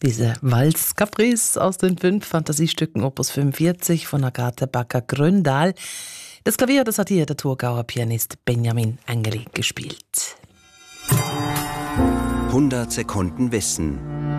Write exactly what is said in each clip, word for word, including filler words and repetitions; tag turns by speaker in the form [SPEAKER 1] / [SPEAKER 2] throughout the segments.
[SPEAKER 1] Diese Walz-Caprice aus den fünf Fantasiestücken Opus fünfundvierzig von Agathe Backer-Gröndal. Das Klavier, das hat hier der Thurgauer Pianist Benjamin Engeli gespielt.
[SPEAKER 2] hundert Sekunden Wissen.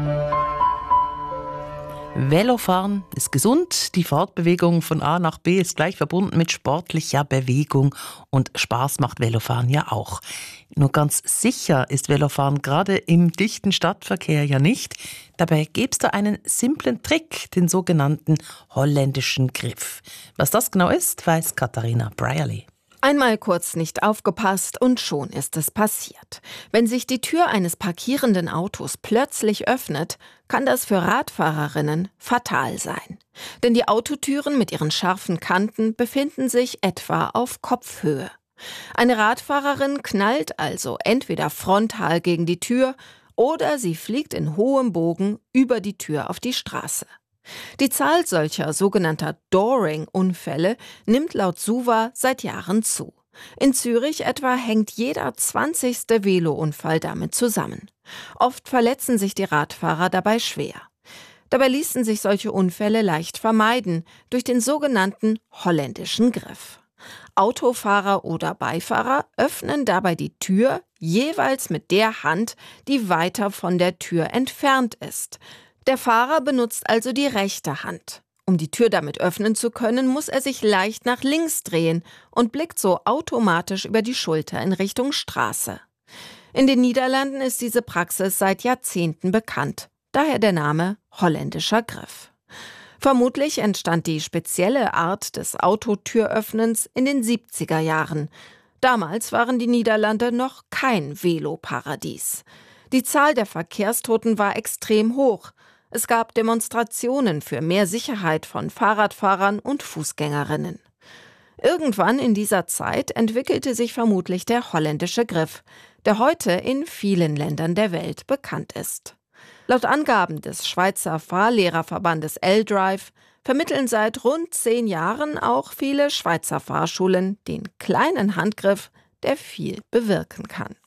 [SPEAKER 1] Velofahren ist gesund. Die Fortbewegung von A nach B ist gleich verbunden mit sportlicher Bewegung und Spaß macht Velofahren ja auch. Nur ganz sicher ist Velofahren gerade im dichten Stadtverkehr ja nicht. Dabei gäbe es da einen simplen Trick, den sogenannten holländischen Griff. Was das genau ist, weiß Katharina Brierley.
[SPEAKER 3] Einmal kurz nicht aufgepasst und schon ist es passiert. Wenn sich die Tür eines parkierenden Autos plötzlich öffnet, kann das für Radfahrerinnen fatal sein. Denn die Autotüren mit ihren scharfen Kanten befinden sich etwa auf Kopfhöhe. Eine Radfahrerin knallt also entweder frontal gegen die Tür oder sie fliegt in hohem Bogen über die Tür auf die Straße. Die Zahl solcher sogenannter Dooring-Unfälle nimmt laut SUVA seit Jahren zu. In Zürich etwa hängt jeder zwanzigste Velounfall damit zusammen. Oft verletzen sich die Radfahrer dabei schwer. Dabei ließen sich solche Unfälle leicht vermeiden durch den sogenannten holländischen Griff. Autofahrer oder Beifahrer öffnen dabei die Tür jeweils mit der Hand, die weiter von der Tür entfernt ist. Der Fahrer benutzt also die rechte Hand. Um die Tür damit öffnen zu können, muss er sich leicht nach links drehen und blickt so automatisch über die Schulter in Richtung Straße. In den Niederlanden ist diese Praxis seit Jahrzehnten bekannt, daher der Name holländischer Griff. Vermutlich entstand die spezielle Art des Autotüröffnens in den siebziger Jahren. Damals waren die Niederlande noch kein Veloparadies. Die Zahl der Verkehrstoten war extrem hoch. Es gab Demonstrationen für mehr Sicherheit von Fahrradfahrern und Fußgängerinnen. Irgendwann in dieser Zeit entwickelte sich vermutlich der holländische Griff, der heute in vielen Ländern der Welt bekannt ist. Laut Angaben des Schweizer Fahrlehrerverbandes L-Drive vermitteln seit rund zehn Jahren auch viele Schweizer Fahrschulen den kleinen Handgriff, der viel bewirken kann.